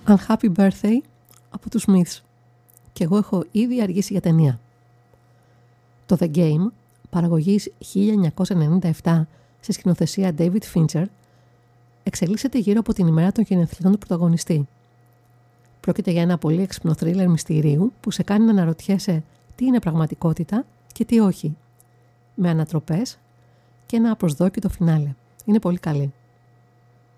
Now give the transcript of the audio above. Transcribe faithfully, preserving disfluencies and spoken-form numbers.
Unhappy Birthday από τους Smiths. Και εγώ έχω ήδη αργήσει για ταινία. Το The Game, παραγωγής χίλια εννιακόσια ενενήντα επτά σε σκηνοθεσία David Fincher, εξελίσσεται γύρω από την ημέρα των γενεθλίων του πρωταγωνιστή. Πρόκειται για ένα πολύ έξυπνο θρίλερ μυστηρίου που σε κάνει να αναρωτιέσαι τι είναι πραγματικότητα και τι όχι, με ανατροπές και ένα απροσδόκητο φινάλε. Είναι πολύ καλή.